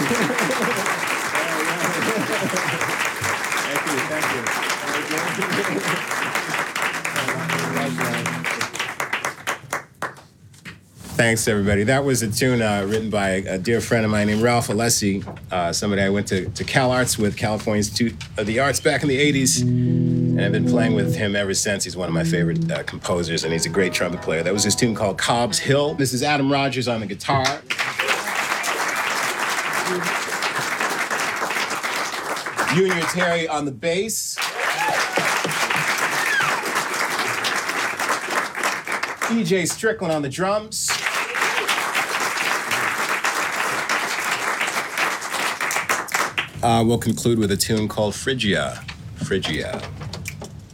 Thanks, everybody. That was a tune written by a dear friend of mine named Ralph Alessi, somebody I went to Cal Arts with, California Institute of the Arts back in the 80s. And I've been playing with him ever since. He's one of my favorite composers, and he's a great trumpet player. That was his tune called Cobb's Hill. This is Adam Rogers on the guitar. Junior Terry on the bass. DJ Strickland on the drums. We'll conclude with a tune called Phrygia. Phrygia.